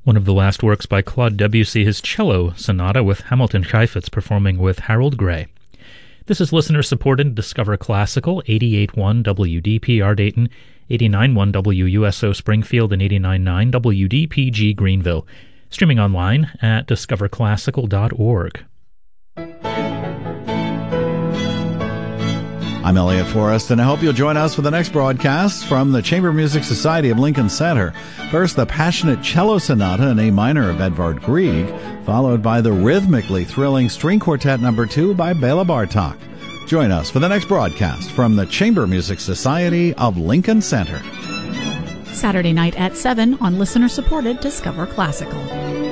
One of the last works by Claude Debussy, his cello sonata with Hamilton Chaifetz performing with Harold Gray. This is listener-supported Discover Classical, 88.1 WDPR Dayton, 89.1 WUSO Springfield, and 89.9 WDPG Greenville. Streaming online at discoverclassical.org. I'm Elliot Forrest, and I hope you'll join us for the next broadcast from the Chamber Music Society of Lincoln Center. First, the passionate cello sonata in A minor of Edvard Grieg, followed by the rhythmically thrilling String Quartet No. 2 by Bela Bartok. Join us for the next broadcast from the Chamber Music Society of Lincoln Center. Saturday night at 7 on listener-supported Discover Classical.